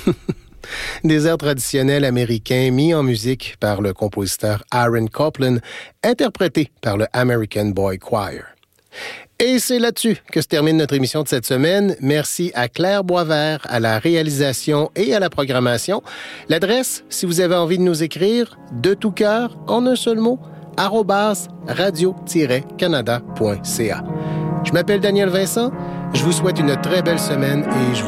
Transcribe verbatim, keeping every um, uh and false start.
Des airs traditionnels américains mis en musique par le compositeur Aaron Copland, interprétés par le American Boy Choir. Et c'est là-dessus que se termine notre émission de cette semaine. Merci à Claire Boisvert, à la réalisation et à la programmation. L'adresse, si vous avez envie de nous écrire, de tout cœur, en un seul mot, arobase radio tiret canada point c a. Je m'appelle Daniel Vincent. Je vous souhaite une très belle semaine et je vous